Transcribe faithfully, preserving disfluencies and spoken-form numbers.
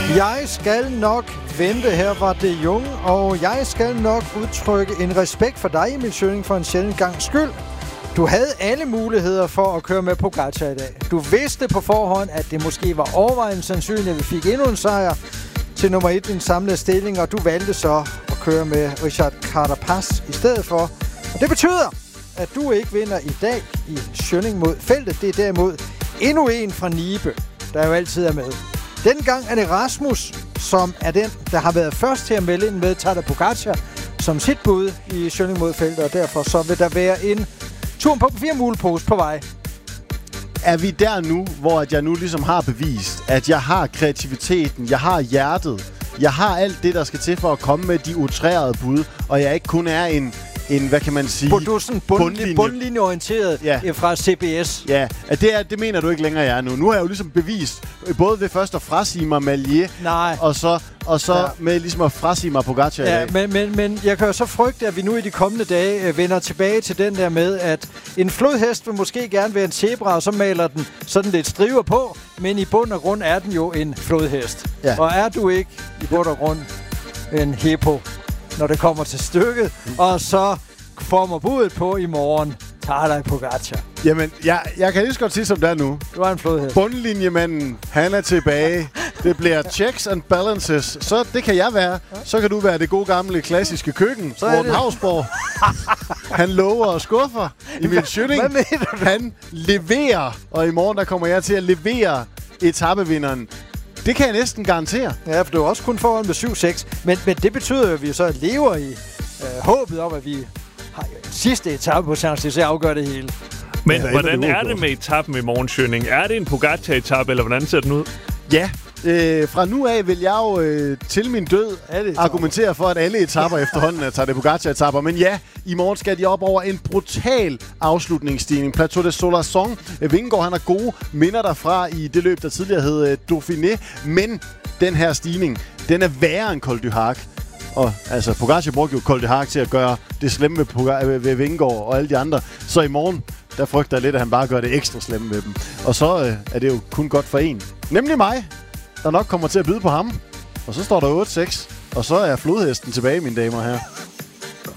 Jeg skal nok vente, her var det Jung, og jeg skal nok udtrykke en respekt for dig, Emil Schønning, for en sjælden gangs skyld. Du havde alle muligheder for at køre med Pogačar i dag. Du vidste på forhånd, at det måske var overvejende sandsynligt, at vi fik endnu en sejr til nummer et i en samlet stilling, og du valgte så at køre med Richard Carapaz i stedet for. Og det betyder, at du ikke vinder i dag i Schønning mod feltet. Det er derimod endnu en fra Nibe, der jo altid er med. Denne gang er det Rasmus, som er den, der har været først til at melde ind med Tadej Pogačar som sit bud i Schønning mod feltet, og derfor så vil der være en tur på fire mulepose på vej. Er vi der nu, hvor at jeg nu ligesom har bevist, at jeg har kreativiteten, jeg har hjertet, jeg har alt det, der skal til for at komme med de utrærede bud, og jeg ikke kun er en, en hvad kan man sige, du er sådan bund, bundlinje. bundlinjeorienteret ja. fra C B S. Ja, at det, er, det mener du ikke længere, jeg er nu. Nu har jeg jo ligesom bevist, både ved først at frasige mig Malier, Nej. og så, og så ja. med ligesom at frasige mig Pogačar ja, i dag. Men, men, men jeg kan jo så frygte, at vi nu i de kommende dage øh, vender tilbage til den der med, at en flodhest vil måske gerne være en zebra, og så maler den sådan lidt striver på, men i bund og grund er den jo en flodhest. Ja. Og er du ikke i bund og grund en hippo, når det kommer til stykket, mm. og så får budet på i morgen, Tadej Pogačar. Jamen, jeg, jeg kan lige så godt sige, som det er nu. Du er en flodhest. Bundlinjemanden, han er tilbage. Det bliver checks and balances. Så det kan jeg være. Så kan du være det gode gamle klassiske køkken. Morten Hausborg. Han lover og skuffer. Emil Schønning. Hvad mener du? Han leverer. Og i morgen, der kommer jeg til at levere etapevinderen. Det kan jeg næsten garantere. Ja, for du er også kun foran med syv seks. Men, men det betyder jo, at vi så lever i øh, håbet om, at vi har sidste etape på Champs-Élysées afgør det hele. Men ja, hvordan er det med etappen i morgen, Schønning? Er det en Pogačar-etappe, eller hvordan ser den ud? Ja, øh, fra nu af vil jeg jo øh, til min død argumentere for, at alle etapper efterhånden er Tadej Pogačar-etapper. Men ja, i morgen skal de op over en brutal afslutningsstigning. Plateau de Solarson. Vingegaard, han har gode minder derfra i det løb, der tidligere hed øh, Dauphiné. Men den her stigning, den er værre end Col du Hac. Og altså, Pogačar brugte jo Col du Hac til at gøre det slemme ved, Poga- ved Vingegaard og alle de andre. Så i morgen, der frygter jeg lidt, at han bare gør det ekstra slemme med dem. Og så øh, er det jo kun godt for en. Nemlig mig, der nok kommer til at byde på ham. Og så står der otte seks. Og så er flodhesten tilbage, mine damer og herrer.